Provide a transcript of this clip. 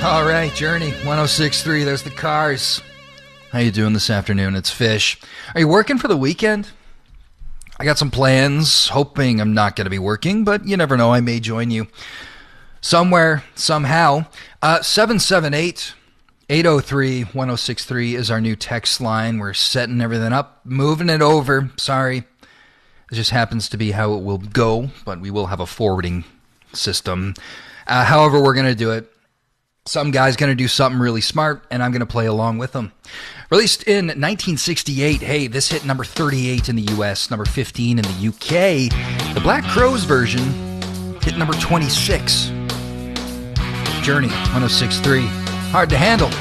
All right, Journey, 106.3, there's the Cars. How you doing this afternoon? It's Fish. Are you working for the weekend? I got some plans, hoping I'm not going to be working, but you never know, I may join you somewhere, somehow. 778-803-1063 is our new text line. We're setting everything up, moving it over. Sorry, it just happens to be how it will go, but we will have a forwarding system. However we're going to do it. Some guy's going to do something really smart, and I'm going to play along with him. Released in 1968, hey, this hit number 38 in the U.S., number 15 in the UK. The Black Crowes version hit number 26. Journey, 106.3. Hard to handle.